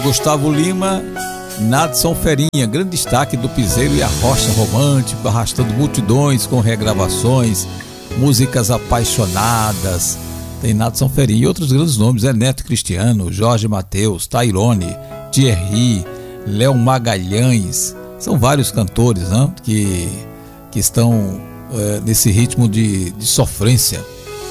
Gustavo Lima, Nadson Ferinha, grande destaque do piseiro e arrocha romântico, arrastando multidões com regravações, músicas apaixonadas. Tem Nadson Ferinha e outros grandes nomes, Neto Cristiano, Jorge Mateus, Tairone, Thierry, Léo Magalhães. São vários cantores, né, que estão nesse ritmo de sofrência.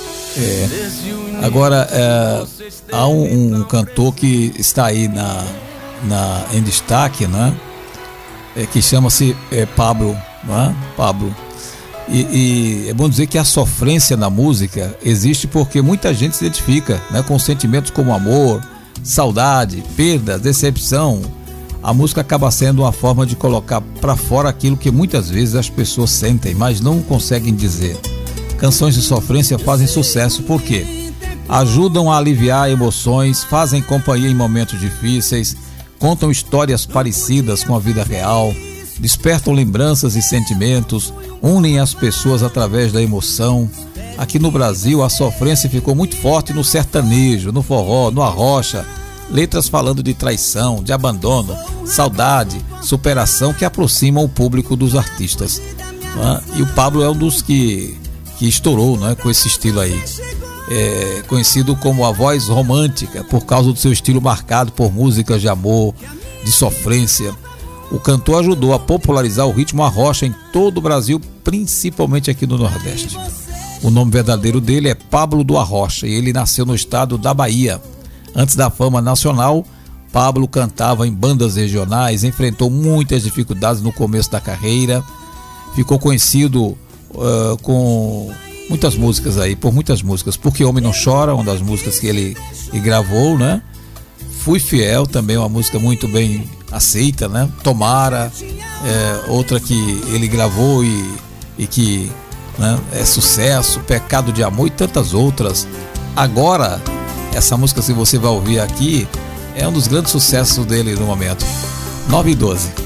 Agora, há um cantor que está aí em destaque, né? Que chama-se Pablo, né? Pablo. E é bom dizer que a sofrência na música existe porque muita gente se identifica, né, com sentimentos como amor, saudade, perda, decepção. A música acaba sendo uma forma de colocar para fora aquilo que muitas vezes as pessoas sentem, mas não conseguem dizer. Canções de sofrência fazem sucesso porque ajudam a aliviar emoções, fazem companhia em momentos difíceis, contam histórias parecidas com a vida real, despertam lembranças e sentimentos, unem as pessoas através da emoção. Aqui no Brasil, a sofrência ficou muito forte no sertanejo, no forró, no arrocha, letras falando de traição, de abandono, saudade, superação, que aproximam o público dos artistas. E o Pablo é um dos que estourou, né, com esse estilo aí. Conhecido como a voz romântica por causa do seu estilo marcado por músicas de amor, de sofrência. O cantor ajudou a popularizar o ritmo arrocha em todo o Brasil, principalmente aqui no Nordeste. O nome verdadeiro dele é Pablo do Arrocha e ele nasceu no estado da Bahia. Antes da fama nacional, Pablo cantava em bandas regionais, enfrentou muitas dificuldades no começo da carreira, ficou conhecido com muitas músicas aí, por muitas músicas. Porque Homem Não Chora, uma das músicas que ele gravou, né? Fui Fiel, também uma música muito bem aceita, né? Tomara, outra que ele gravou e que, né, é sucesso, Pecado de Amor e tantas outras. Agora, essa música, se você vai ouvir aqui, é um dos grandes sucessos dele no momento. 9 e 12.